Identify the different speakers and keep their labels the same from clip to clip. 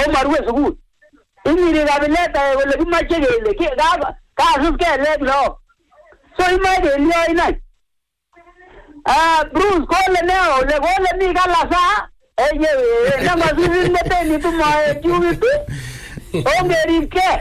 Speaker 1: ako marue sukul ingiri kabilet kole kimache kele kasus kelek no so imache kelyo inai Bruce kole neo le kole mi kalasa nama sisi meteni tumae kiuvipi ongeripke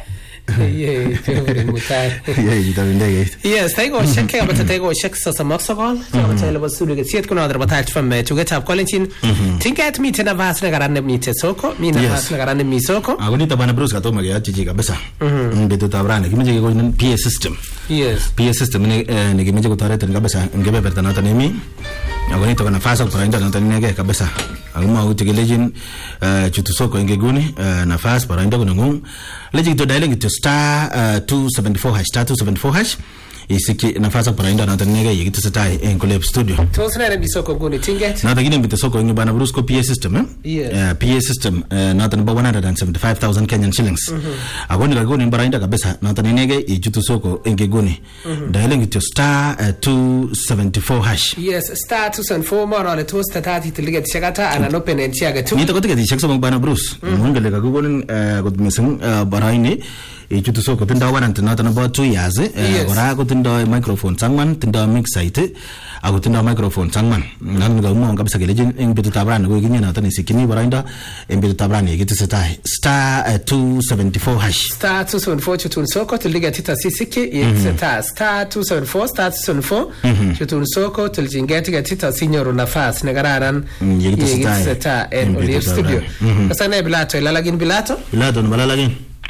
Speaker 2: Yes, taigo shek abata taigo shek sosomak sokol abata lebo sulu ke siet kuna adra batach fam tugetab kolenjin tinget mi tena vas na garane mi tesoko mi na vas na garane mi soko
Speaker 3: agonita bana Bruce katoma ke achi kabisa beto tabrane kimeje ko PA system PA system ne kimeje ko tarete kabisa ngebe bertana tanemi agonita bana fasa kwa ndio tanenge kabisa aguma utegelejin chutu soko ngeguni nafasi para ndio kunungu leji to dialing to star 274 hash star 274 hash isiki nafasi para ndio tanenge yigito satai en collab studio
Speaker 2: to sana bisoko nguni tinget
Speaker 3: na tagine bitosoko ngi bana Brusco PA system PA system na tan 175,000 Kenyan shillings agoni kagoni bara ndio kabisa na tanenge ichutu soko ngeguni dialing to star 274 hash
Speaker 2: yes star 274 mara le tosta tati tiliget shakata ana no penentia gatu
Speaker 3: nito kote kati shakso bana Bruce mungele kagonin god missing baraini ichutu soko tinda wana tinata about 2 years gora ko tinda microphone sangman tinda mix site ako tinda microphone sangman nan ga mo kabisa gelejin en bitu tabran ko ginya tan sikini barainda en bitu tabran yigiti setai star 274 hash
Speaker 2: star 274 chutun soko tiliget tita sisiki yigita star 274 star 274 chutun soko tiljingeti gatita signor nafas negararan yigita setai en Olive Studio kasana bilato ilalagin bilato
Speaker 3: no balalagin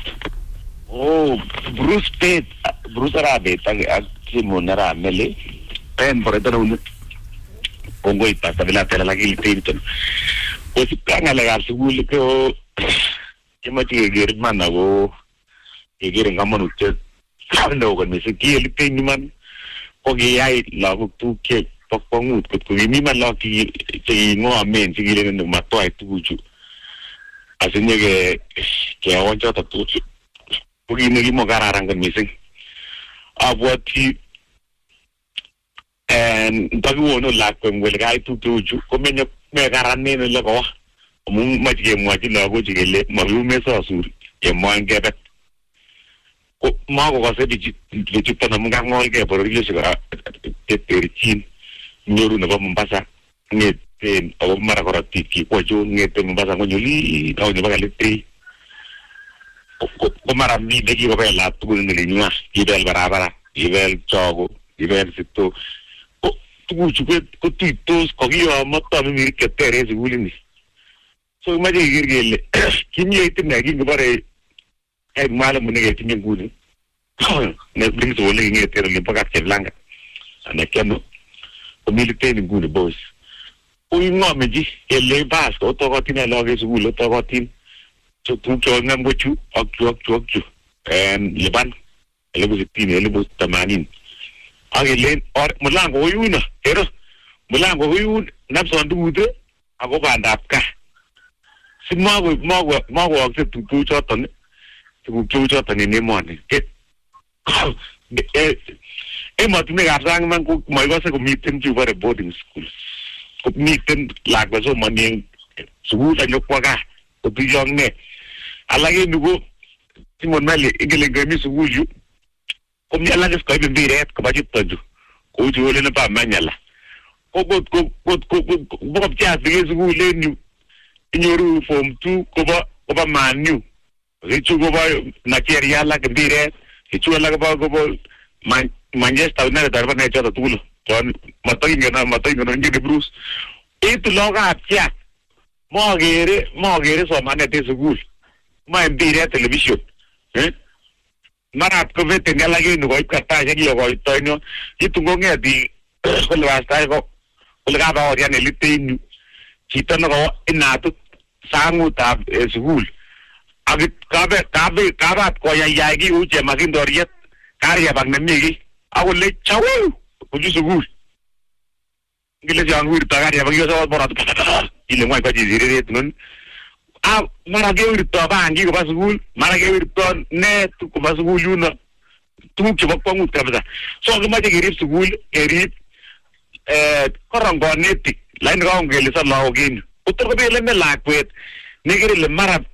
Speaker 4: Bruce Arabe Simonara Mele pen por etano pongo y pasa la tela la gilito pues kana la seguro que me tiene hermana go que quieren gamon usted no con ese que el peñman o que hay la tu que pongo que mi man la que no amen si quieren no mato a tu así que aguanta tu porque no dimos gararan con missing abuati and tagu no la con el guy tu come me garane no lo mun ma ji mo ji lo go ji le ma lu me so sur e mo an ge bet ko ma go se di ji pa na mun ga ngol ge por ri se ga te perchin nyoru na ba mun pasa ne te o mara ko ti ki ko jo ne te mun pasa ko nyuli o ne ba le te ko mara mi de ki ko la tu ni le nyua ki bel barabara ki bel chogo ki bel sito tu chupe ko ti tos ko yo matta mi ke tere segulini so ma je girgele kimi ite na gi bare e mala mun ne ti nguni ne bring so le ngi tere le paga ke langa ana keno ko milite ni nguni boss o no me ji ele bas ko to ko tin la ge segulo to ko tin so tu cho ngam go chu ak en leban ele bu tin ele bu tamanin age len or mulango uyuna ero mulango uyun napso ndude ago bandapka simago se tu cho ton tu cho ton ni moni e ma tu me gasang man ko mai go se ko mitin ju bare boarding school ko mitin lag ba so maning su ta nyok ga ko tu jong ne alage nugo timon mali igele gami su wuju ko mi ala ko be biret ko ba jitaju ko ju le na ba manyala ko tia de su le ni nyoru form 2 ko ba manu richu ko ba na keria la ke biret richu la ko ba Manchester na darba na chata tulo ton matoi ngena ngi Bruce it loga tia mo gere so mane te sugul ma bire television mara ko vete ngala ge no goi kata ya gi goi to no itu go nge di ko le basta ko le ga ba ori ne litinu chita no go inatu sangu ta sugul abi ka ba ko ya gi uje magin doriet karya bang nemi aku le chawu uju sugul ngile jang wir ta karya bang yo so borat ile mo ko ji dire tun mara ge wir to ba ngi ko ba sugul mara ge wir to ne tu ko ba sugul yuna tu ke ba ko ngut ka ba so ga ma ge rip sugul rip korango neti lain ga ngele sa laogin utter ko be le me lakwet ne ge le mara